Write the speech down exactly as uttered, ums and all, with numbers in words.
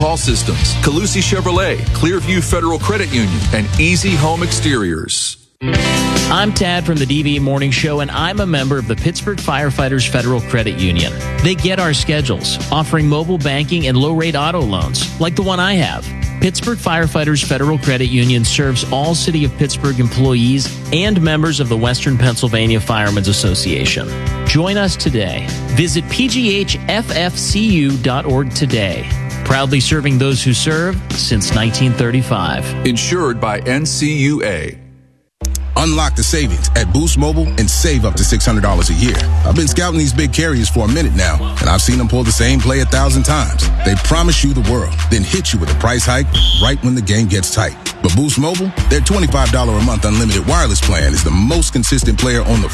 Hall Systems, Calusi Chevrolet, Clearview Federal Credit Union, and Easy Home Exteriors. I'm Tad from the D V Morning Show, and I'm a member of the Pittsburgh Firefighters Federal Credit Union. They get our schedules, offering mobile banking and low-rate auto loans, like the one I have. Pittsburgh Firefighters Federal Credit Union serves all City of Pittsburgh employees and members of the Western Pennsylvania Firemen's Association. Join us today. Visit p g h f f c u dot org today. Proudly serving those who serve since nineteen thirty-five. Insured by N C U A. Unlock the savings at Boost Mobile and save up to six hundred dollars a year. I've been scouting these big carriers for a minute now, and I've seen them pull the same play a thousand times. They promise you the world, then hit you with a price hike right when the game gets tight. But Boost Mobile, their twenty-five dollars a month unlimited wireless plan is the most consistent player on the